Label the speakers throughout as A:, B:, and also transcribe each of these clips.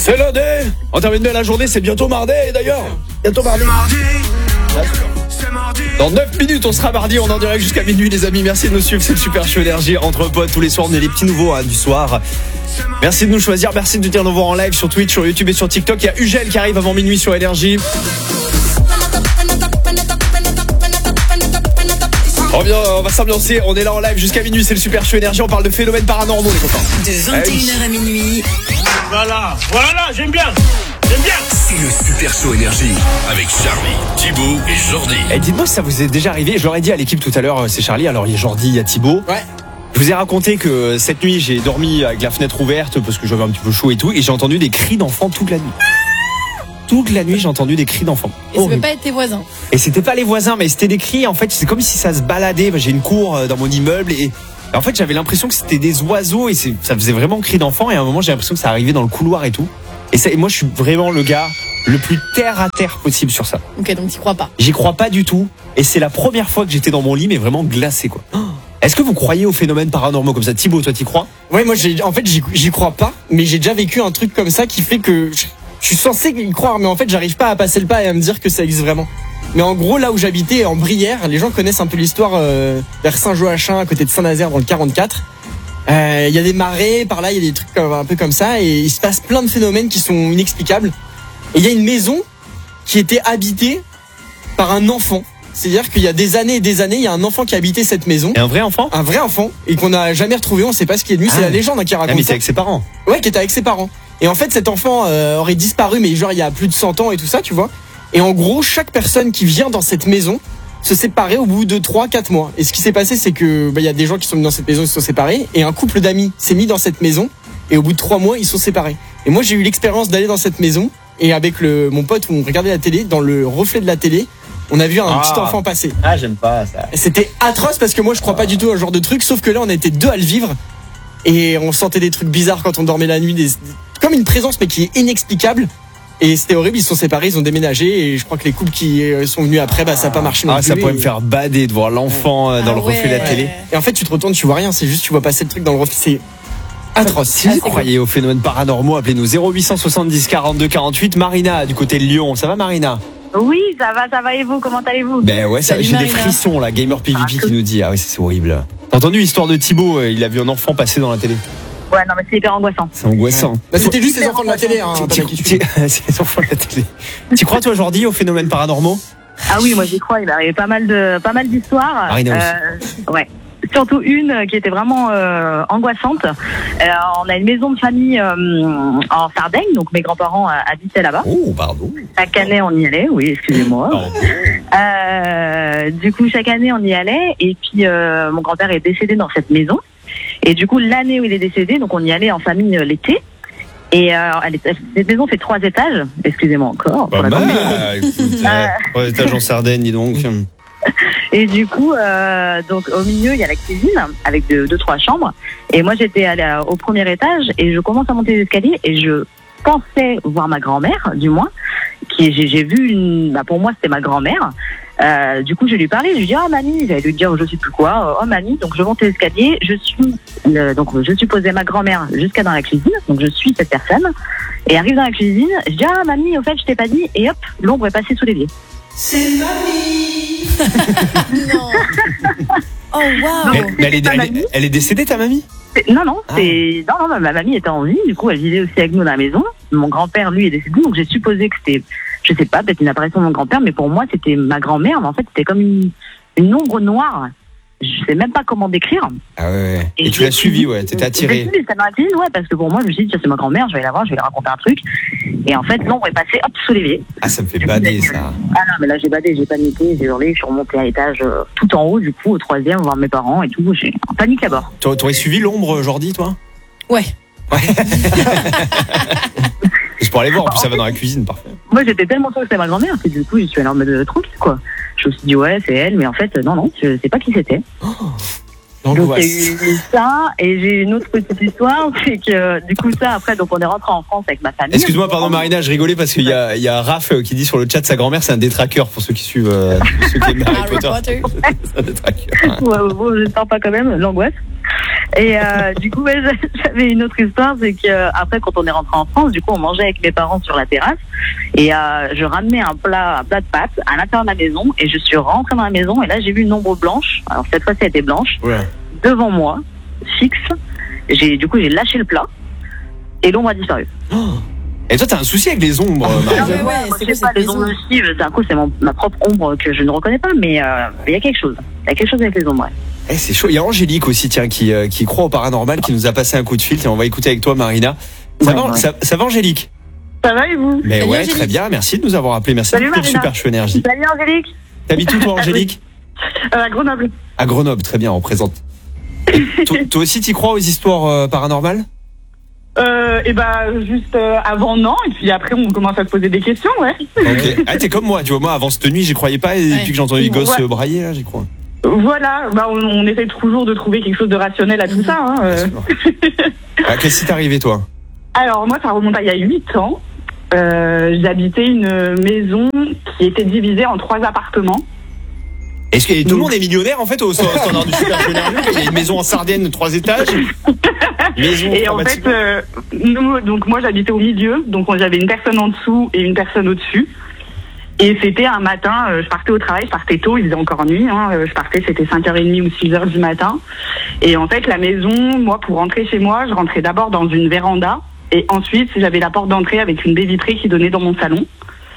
A: C'est lundi. On termine bien la journée, c'est bientôt mardi d'ailleurs. Bientôt mardi. Dans 9 minutes, on sera mardi, on est en direct jusqu'à minuit les amis. Merci de nous suivre, c'est le Super Show Énergie entre potes tous les soirs, on est les petits nouveaux du soir. Merci de nous choisir, merci de nous voir en live sur Twitch, sur YouTube et sur TikTok. Il y a Ugel qui arrive avant minuit sur Énergie. On va s'ambiancer, on est là en live jusqu'à minuit, c'est le Super Show Énergie, on parle de phénomènes paranormaux les copains.
B: De 21h à minuit.
C: Voilà, j'aime bien.
D: C'est le Super Show Énergie avec Charlie, Thibaut et Jordi.
A: Et dites-moi si ça vous est déjà arrivé, je l'aurais dit à l'équipe tout à l'heure, c'est Charlie, alors il y a Jordi, il y a Thibaut.
E: Ouais.
A: Je vous ai raconté que cette nuit j'ai dormi avec la fenêtre ouverte parce que j'avais un petit peu chaud et tout, et j'ai entendu des cris d'enfants toute la nuit. Toute la nuit j'ai entendu des cris d'enfants.
F: Et ça peut pas être tes voisins.
A: Et c'était pas les voisins, mais c'était des cris, en fait c'est comme si ça se baladait. J'ai une cour dans mon immeuble et en fait j'avais l'impression que c'était des oiseaux et ça faisait vraiment cri d'enfants, et à un moment j'ai l'impression que ça arrivait dans le couloir et tout. Et moi je suis vraiment le gars le plus terre à terre possible sur ça.
F: Ok, donc t'y crois pas.
A: J'y crois pas du tout, et c'est la première fois que j'étais dans mon lit mais vraiment glacé quoi. Est-ce que vous croyez aux phénomènes paranormaux comme ça? Thibaut, toi t'y crois?
E: Ouais, moi j'y crois pas, mais j'ai déjà vécu un truc comme ça qui fait que je suis censé y croire, mais en fait j'arrive pas à passer le pas et à me dire que ça existe vraiment. Mais en gros, là où j'habitais, en Brière, les gens connaissent un peu l'histoire vers Saint-Joachim, à côté de Saint-Nazaire, dans le 44. Il y a des marées, par là il y a des trucs un peu comme ça, et il se passe plein de phénomènes qui sont inexplicables. Et il y a une maison qui était habitée par un enfant. C'est-à-dire qu'il y a des années et des années, il y a un enfant qui a habité cette maison.
A: Et un vrai enfant?
E: Un vrai enfant, et qu'on n'a jamais retrouvé, on sait pas ce qui est de lui, c'est la légende qui raconte.
A: Ah mais
E: ça.
A: c'est avec ses parents?
E: Ouais, qui était avec ses parents. Et en fait, cet enfant aurait disparu, mais genre il y a plus de 100 ans et tout ça, tu vois. Et en gros, chaque personne qui vient dans cette maison se séparait au bout de 3-4 mois. Et ce qui s'est passé, c'est que il y a des gens qui sont venus dans cette maison, ils se sont séparés, et un couple d'amis s'est mis dans cette maison, et au bout de 3 mois, ils sont séparés. Et moi, j'ai eu l'expérience d'aller dans cette maison, et avec mon pote, où on regardait la télé, dans le reflet de la télé, on a vu un petit enfant passer.
A: Ah, j'aime pas ça.
E: Et c'était atroce parce que moi, je crois pas du tout à ce genre de truc, sauf que là, on était deux à le vivre, et on sentait des trucs bizarres quand on dormait la nuit, comme une présence, mais qui est inexplicable. Et c'était horrible, ils se sont séparés, ils ont déménagé, et je crois que les couples qui sont venus après, ça a pas marché non plus.
A: Ça pourrait me faire bader de voir l'enfant dans le reflet de la télé.
E: Et en fait, tu te retournes, tu vois rien, c'est juste tu vois passer le truc dans le reflet, c'est atroce.
A: Si vous croyez aux phénomènes paranormaux, appelez-nous 0870 42 48. Marina, du côté de Lyon, ça va Marina?
G: Oui, ça va et vous, comment allez-vous?
A: Ben ouais,
F: Salut,
A: j'ai des
F: Marina.
A: frissons là, Gamer PVP qui nous dit, ah oui c'est horrible. T'as entendu l'histoire de Thibaut, il a vu un enfant passer dans la télé?
G: Ouais, non, mais c'est hyper angoissant.
A: C'est angoissant.
E: Bah, c'était juste les enfants de la télé, hein.
A: C'est les enfants de la télé. Tu crois toi aujourd'hui aux phénomènes paranormaux?
G: Ah oui, moi j'y crois, il m'est arrivé pas mal d'histoires.
A: Marina
G: Ouais. Surtout une qui était vraiment angoissante. On a une maison de famille en Sardaigne, donc mes grands-parents habitaient là-bas.
A: Oh, pardon.
G: Chaque année on y allait, oui, excusez-moi. Du coup, chaque année on y allait, et puis mon grand-père est décédé dans cette maison. Et du coup, l'année où il est décédé, donc on y allait en famille l'été. Et cette maison fait 3 étages. Excusez-moi encore.
A: Pas mal. 3 étages en Sardaigne, dis donc.
G: Et du coup, donc au milieu, il y a la cuisine avec 2-3 chambres. Et moi, j'étais allée au premier étage et je commence à monter les escaliers et je pensais voir ma grand-mère, du moins. J'ai vu pour moi, c'était ma grand-mère. Du coup, je lui parlais, je lui dis mamie, j'allais lui dire je sais plus quoi, mamie. Donc je monte les escaliers, je suis posée ma grand-mère jusqu'à dans la cuisine, donc je suis cette personne et arrive dans la cuisine, je dis mamie, au fait je t'ai pas dit, et hop, l'ombre est passée sous les pieds.
E: C'est mamie.
F: Non. Oh waouh.
A: Mais elle est décédée ta mamie?
G: Non, ma mamie était en vie, du coup elle vivait aussi avec nous dans la maison. Mon grand-père lui est décédé, donc j'ai supposé que c'était, je sais pas, peut-être une apparition de mon grand-père, mais pour moi c'était ma grand-mère, mais en fait c'était comme une ombre noire. Je sais même pas comment décrire.
A: Ah ouais. Et tu l'as suivi, ouais, t'étais attiré.
G: Ça m'a attiré, ouais, parce que pour moi je me suis dit tiens, c'est ma grand-mère, je vais la voir, je vais lui raconter un truc. Et en fait l'ombre est passée hop sous les pieds.
A: Ah, ça me fait bader ça.
G: Ah non, mais là j'ai badé, j'ai paniqué, j'ai hurlé, je suis remontée à l'étage tout en haut, du coup au 3e, voir mes parents et tout, j'ai en panique à bord.
A: T'aurais suivi l'ombre, Jordi, toi?
F: Ouais.
A: C'est pour aller voir, en plus ça va dans la cuisine, parfait.
G: Moi j'étais tellement sûre que c'était ma grand-mère que du coup je suis allée en mode tranquille quoi. Je me suis dit ouais c'est elle, mais en fait non, je sais pas qui c'était. Donc il y a eu ça, et j'ai une autre petite histoire, c'est que du coup ça après, donc on est rentré en France avec ma famille.
A: Excuse-moi, pardon Marina, je rigolais parce qu'il y a Raph qui dit sur le chat sa grand-mère c'est un détraqueur, pour ceux qui suivent ceux qui aiment Harry Potter. C'est un détraqueur.
G: Ouais, bon, j'espère pas quand même, l'angoisse. Et du coup, ouais, j'avais une autre histoire, c'est que après, quand on est rentré en France, du coup, on mangeait avec mes parents sur la terrasse. Et je ramenais un plat de pâtes à l'intérieur de la maison. Et je suis rentrée dans la maison. Et là, j'ai vu une ombre blanche. Alors cette fois-ci, elle était blanche.
A: Ouais.
G: Devant moi, fixe. Du coup, j'ai lâché le plat. Et l'ombre a disparu.
A: Et toi, t'as un souci avec les ombres, Marie.
F: Ah ouais, ouais,
G: Je
F: c'est
G: sais
F: quoi
G: pas,
F: cette
G: les ombres
F: maison?
G: aussi, d'un coup, c'est ma propre ombre que je ne reconnais pas, mais il y a quelque chose. Il y a quelque chose avec les ombres, ouais.
A: Eh, c'est chaud. Il y a Angélique aussi, tiens, qui croit au paranormal, qui nous a passé un coup de fil. Et on va écouter avec toi, Marina. Ça va,
G: Ouais.
A: ça va, Angélique?
G: Ça va et vous?
A: Mais
F: Salut,
A: ouais,
F: Angélique.
A: très bien. Merci de nous avoir appelé. Merci
G: Salut,
A: beaucoup de
G: Marina.
A: Super Show Énergie.
G: Salut Angélique.
A: T'habites où, toi, Angélique?
G: À Grenoble.
A: À Grenoble, très bien, on présente. Toi aussi, t'y crois aux histoires paranormales?
H: Et bah juste avant non, et puis après on commence à se poser des questions, ouais.
A: Ok. Ah, t'es comme moi, tu vois, moi, avant cette nuit, j'y croyais pas, et depuis que j'ai entendu les gosses
H: Ouais.
A: brailler, là, j'y crois.
H: Voilà, bah on essaie toujours de trouver quelque chose de rationnel à tout ça. Hein,
A: Ah, qu'est-ce qui t'est arrivé, toi?
H: Alors moi ça remonte à il y a 8 ans. J'habitais une maison qui était divisée en 3 appartements.
A: Est-ce que tout le monde est millionnaire, en fait, au standard du Super Show Énergie? Il y a une maison en Sardaigne de 3 étages. Maison
H: Et en
A: informatique.
H: fait, donc moi j'habitais au milieu, donc j'avais une personne en dessous et une personne au-dessus. Et c'était un matin, je partais au travail, je partais tôt, il faisait encore nuit, hein, je partais, c'était 5h30 ou 6h du matin. Et en fait, la maison, moi, pour rentrer chez moi, je rentrais d'abord dans une véranda, et ensuite, j'avais la porte d'entrée avec une baie vitrée qui donnait dans mon salon.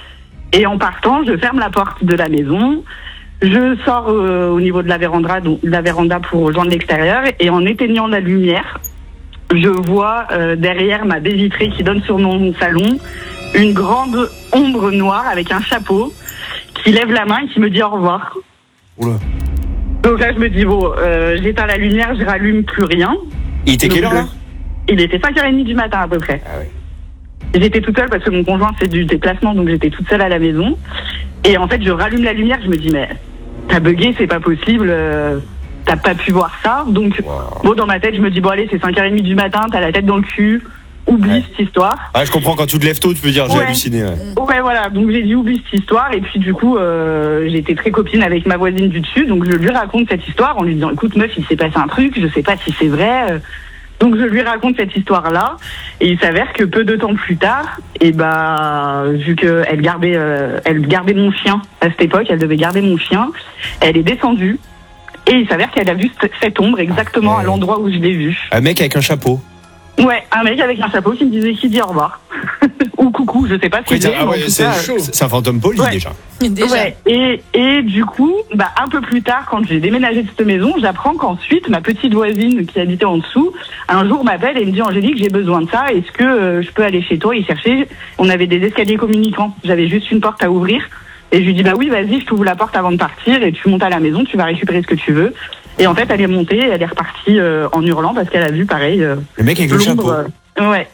H: Et en partant, je ferme la porte de la maison, je sors au niveau de la véranda pour rejoindre l'extérieur, et en éteignant la lumière, je vois derrière ma baie vitrée qui donne sur mon salon, une grande ombre noire avec un chapeau qui lève la main et qui me dit au revoir.
A: Oula.
H: Donc là, je me dis, bon, j'éteins la lumière, je rallume plus rien.
A: Il était quelle heure, là?
H: Il était 5h30 du matin à peu près.
A: Ah ouais.
H: J'étais toute seule parce que mon conjoint fait du déplacement, donc j'étais toute seule à la maison. Et en fait, je rallume la lumière, je me dis, mais t'as bugué, c'est pas possible, t'as pas pu voir ça. Donc, bon, dans ma tête, je me dis, bon, allez, c'est 5h30 du matin, t'as la tête dans le cul, oublie cette histoire.
A: Ah, je comprends, quand tu te lèves tôt, tu peux dire, j'ai
H: Ouais.
A: halluciné. Ouais.
H: Ouais, voilà, donc j'ai dit, oublie cette histoire. Et puis, du coup, j'étais très copine avec ma voisine du dessus, donc je lui raconte cette histoire en lui disant, écoute, meuf, il s'est passé un truc, je sais pas si c'est vrai. Donc je lui raconte cette histoire-là, et il s'avère que peu de temps plus tard, et bah vu que elle gardait mon chien à cette époque, elle devait garder mon chien, elle est descendue, et il s'avère qu'elle a vu cette ombre exactement à l'endroit où je l'ai vue.
A: Un mec avec un chapeau.
H: Ouais, un mec avec un chapeau qui me disait qui dit au revoir. Ou coucou, je sais pas si c'est.
A: Ah ouais, c'est un fantôme poli,
H: Ouais.
A: déjà.
F: Déjà.
H: Ouais, et du coup, bah, un peu plus tard, quand j'ai déménagé de cette maison, j'apprends qu'ensuite, ma petite voisine qui habitait en dessous, un jour m'appelle et me dit, Angélique, j'ai besoin de ça, est-ce que je peux aller chez toi y chercher? On avait des escaliers communicants, j'avais juste une porte à ouvrir, et je lui dis, bah oui, vas-y, je t'ouvre la porte avant de partir, et tu montes à la maison, tu vas récupérer ce que tu veux. Et en fait, elle est montée, elle est repartie en hurlant, parce qu'elle a vu, pareil,
A: Le mec avec le chapeau.
H: l'ombre. Ouais.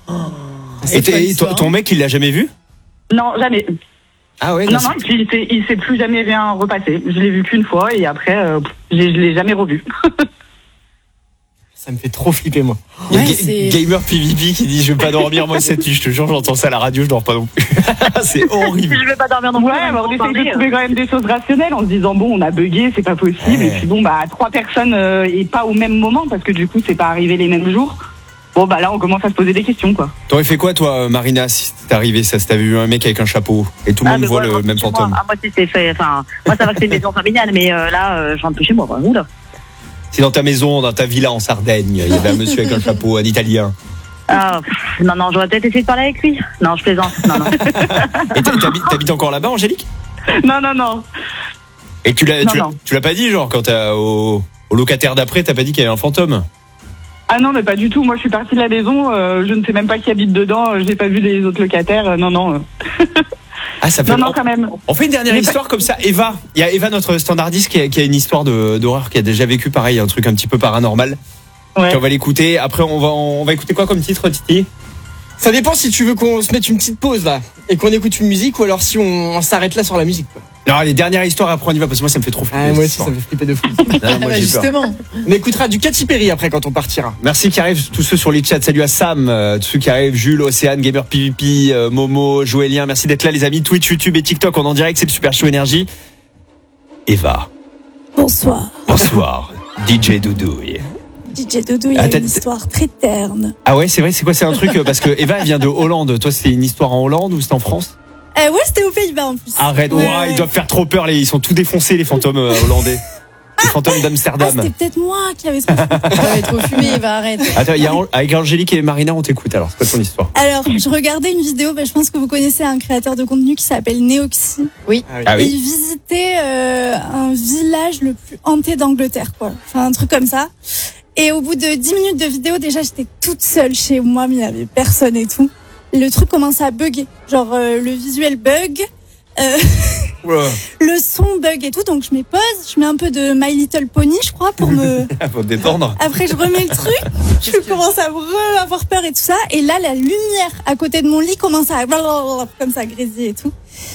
A: Et
F: C'est quoi l'histoire?
A: ton mec, il l'a jamais vu?
H: Non, jamais.
A: Ah ouais,
H: Non, et puis il s'est plus jamais rien repassé. Je l'ai vu qu'une fois, et après, je l'ai jamais revu.
E: Ça me fait trop flipper, moi.
A: Il y a
F: Ouais, c'est-
A: Gamer PvP qui dit, je vais pas dormir, moi, cette nuit, je te jure, j'entends ça à la radio, je dors pas non plus. C'est horrible.
G: Je vais pas dormir non plus.
H: Ouais,
G: même
H: bah, on
G: pour
H: essaye de
G: parler,
H: trouver quand même des choses rationnelles en se disant bon, on a bugué, c'est pas possible.
A: Ouais.
H: Et puis bon, bah 3 personnes et pas au même moment parce que du coup, c'est pas arrivé les mêmes jours. Bon, bah là, on commence à se poser des questions, quoi.
A: T'aurais fait quoi, toi, Marina, si t'es arrivé ça, si t'avais vu un mec avec un chapeau et tout le monde
G: mais
A: voit
G: voilà,
A: le même
G: chez moi.
A: fantôme?
G: Ah, moi, si c'est fait. Enfin, moi, ça va que c'est une maison familiale, mais là, je rentre plus chez moi. Quoi. Oula.
A: Si dans ta maison, dans ta villa en Sardaigne, il y avait un monsieur avec un chapeau, un Italien.
G: Ah, non, j'aurais peut-être essayé de parler avec lui. Non, je plaisante. Non, non.
A: Et t'habites encore là-bas, Angélique?
H: Non.
A: Et tu l'as
H: Non.
A: pas dit, genre, quand au locataire d'après, t'as pas dit qu'il y avait un fantôme?
H: Ah non, mais pas du tout. Moi, je suis partie de la maison. Je ne sais même pas qui habite dedans. J'ai pas vu les autres locataires. Non.
A: Ah, ça fait
H: Non, quand même.
A: On fait une dernière
H: Mais
A: histoire comme ça. Eva, il y a Eva, notre standardiste, qui a une histoire d'horreur, qui a déjà vécu pareil, un truc un petit peu paranormal.
H: Ouais.
A: Puis on va l'écouter. Après, on va écouter quoi comme titre, Titi?
E: Ça dépend si tu veux qu'on se mette une petite pause là et qu'on écoute une musique ou alors si on s'arrête là sur la musique, quoi.
A: Non, les dernières histoires, après on y va, parce que moi ça me fait trop flipper.
E: Ah, moi
A: cette
E: aussi, ça
A: histoire.
E: me fait flipper de fou.
A: Non, moi,
F: Ah bah,
A: j'ai peur.
F: justement.
E: On écoutera du Katy Perry après quand on partira.
A: Merci qui arrivent, tous ceux sur les chats. Salut à Sam, tous ceux qui arrivent, Jules, Océane, Gamer PvP, Momo, Joélien. Merci d'être là, les amis. Twitch, YouTube et TikTok, on est en direct, c'est le Super Show Énergie. Eva,
F: Bonsoir.
A: bonsoir. DJ Doudouille.
I: DJ Dodo, il y a une histoire très terne.
A: Ah ouais, c'est vrai, c'est quoi? C'est un truc, parce que Eva, elle vient de Hollande. Toi, c'est une histoire en Hollande ou c'était en France?
I: Ouais, c'était aux Pays-Bas en plus.
A: Arrête,
I: Ouais.
A: Ils doivent faire trop peur, ils sont tout défoncés, les fantômes hollandais. Les fantômes
I: Ah,
A: d'Amsterdam.
I: c'était peut-être moi qui avais trop fumé.
F: J'avais trop fumé, Eva, arrête.
A: Attends, avec Angélique et Marina, on t'écoute alors. C'est quoi ton histoire?
I: Alors, je regardais une vidéo, je pense que vous connaissez un créateur de contenu qui s'appelle Neoxy.
A: Ah
I: Il visitait un village le plus hanté d'Angleterre, quoi. Enfin, un truc comme ça. Et au bout de 10 minutes de vidéo, déjà, j'étais toute seule chez moi, mais il n'y avait personne et tout. Le truc commence à bugger. Genre, le visuel bug. Le son bug et tout, donc je mets pause, je mets un peu de My Little Pony, je crois, pour me...
A: Faut te détendre.
I: Après, je remets le truc, je commence à avoir peur et tout ça, et là, la lumière à côté de mon lit commence à comme ça grésiller et tout.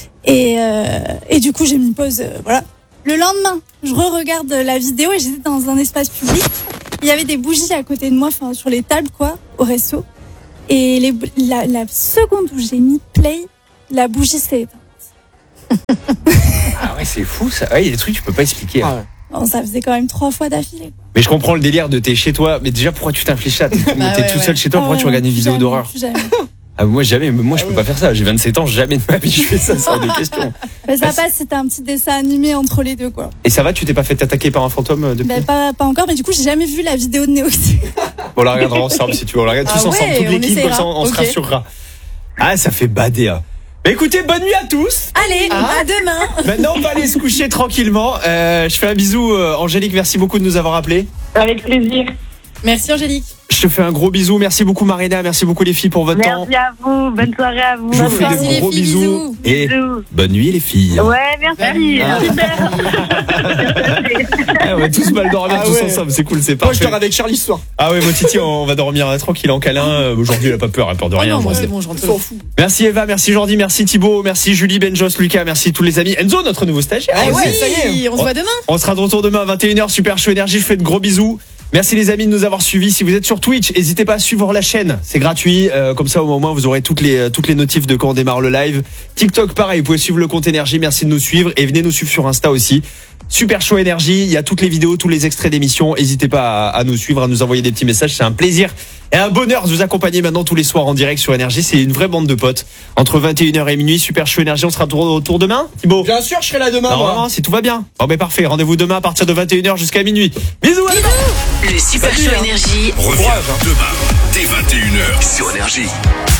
I: Et du coup, j'ai mis pause, voilà. Le lendemain, je re-regarde la vidéo et j'étais dans un espace public. Il y avait des bougies à côté de moi, enfin sur les tables, quoi, au resto. Et la seconde où j'ai mis play, la bougie s'est éteinte.
A: Ah ouais, c'est fou ça. Ouais, il y a des trucs que tu peux pas expliquer. Hein.
I: Bon, ça faisait quand même 3 fois d'affilée.
A: Mais je comprends le délire de t'es chez toi. Mais déjà, pourquoi tu t'infliges ça? T'es tout seul chez toi, pourquoi tu regardes une vidéo d'horreur? Ah, moi, jamais. Moi, je peux pas faire ça. J'ai 27 ans, jamais de ma vie je fais ça, c'est hors de question.
I: Mais ça passe, c'était un petit dessin animé entre les deux, quoi.
A: Et ça va, tu t'es pas fait attaquer par un fantôme depuis?
I: Pas encore, mais du coup, j'ai jamais vu la vidéo de Neoxy.
A: On la regardera ensemble si tu veux. On la regarde tous ensemble, toute l'équipe, comme ça on se rassurera. Ah, ça fait bader. Hein. Bah écoutez, bonne nuit à tous.
F: Allez, à demain.
A: Maintenant, on va aller se coucher tranquillement. Je fais un bisou, Angélique. Merci beaucoup de nous avoir appelés.
H: Avec plaisir.
F: Merci Angélique.
A: Je te fais un gros bisou. Merci beaucoup Marina. Merci beaucoup les filles pour votre temps.
G: Merci à vous. Bonne soirée à vous.
A: Je vous fais
F: Merci,
A: de
F: les
A: gros
F: filles,
A: bisous. Et
G: Bisous.
A: bonne nuit les filles.
G: Ouais, merci. Super.
A: Ah, on va tous mal dormir tous ensemble. C'est cool, c'est
E: Moi, je
A: parfait.
E: dors avec Charlie ce soir.
A: Ah ouais, moi Titi, on va dormir tranquille en câlin. Aujourd'hui, elle a pas peur de rien.
F: Non, moi
A: moi.
F: c'est bon, je rentre.
A: Merci Eva, merci Jordi, merci Thibaut, merci Julie, Benjos, Lucas, merci tous les amis. Enzo, notre nouveau stagiaire.
F: Ah
A: aussi.
F: oui,
E: ça y est.
F: on se voit demain.
A: On sera de retour demain à 21h, Super Show Énergie, je fais de gros bisous. Merci les amis de nous avoir suivis. Si vous êtes sur Twitch, n'hésitez pas à suivre la chaîne, c'est gratuit. Comme ça au moins vous aurez toutes les notifs de quand on démarre le live. TikTok pareil, vous pouvez suivre le compte Énergie, merci de nous suivre. Et venez nous suivre sur Insta aussi. Super Show Énergie, il y a toutes les vidéos, tous les extraits d'émissions. N'hésitez pas à nous suivre, à nous envoyer des petits messages, c'est un plaisir et un bonheur de vous accompagner maintenant tous les soirs en direct sur Énergie. C'est une vraie bande de potes. Entre 21h et minuit, Super Show Énergie, on sera de retour demain, Thibaut?
E: Bien sûr, je serai là demain. moi.
A: Normalement, si tout va bien. Bon, mais parfait. Rendez-vous demain à partir de 21h jusqu'à minuit. Bisous à demain.
B: Le Super Show Énergie.
D: Reviens demain dès 21h sur Énergie.